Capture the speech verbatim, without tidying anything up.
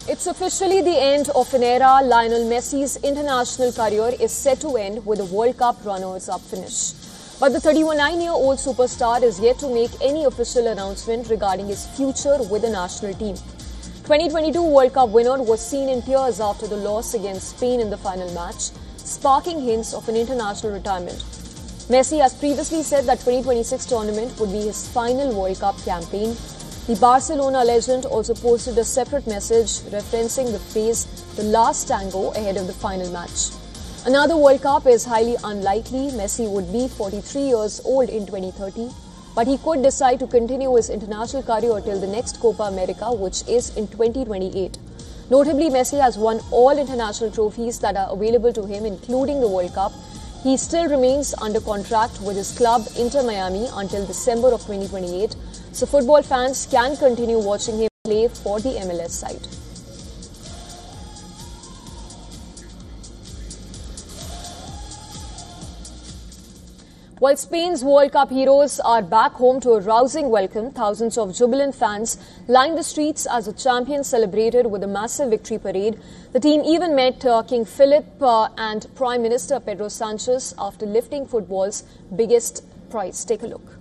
It's officially the end of an era. Lionel Messi's international career is set to end with a World Cup runners-up finish. But the thirty-nine-year-old superstar is yet to make any official announcement regarding his future with the national team. twenty twenty-two World Cup winner was seen in tears after the loss against Spain in the final match, sparking hints of an international retirement. Messi has previously said that twenty twenty-six tournament would be his final World Cup campaign. The Barcelona legend also posted a separate message referencing the phrase "the last tango" ahead of the final match. Another World Cup is highly unlikely. Messi would be forty-three years old in twenty thirty, but he could decide to continue his international career till the next Copa America, which is in twenty twenty-eight. Notably, Messi has won all international trophies that are available to him, including the World Cup. He still remains under contract with his club Inter Miami until December of twenty twenty-eight, so football fans can continue watching him play for the M L S side. While Spain's World Cup heroes are back home to a rousing welcome, thousands of jubilant fans lined the streets as the champions celebrated with a massive victory parade. The team even met uh, King Philip uh, and Prime Minister Pedro Sanchez after lifting football's biggest prize. Take a look.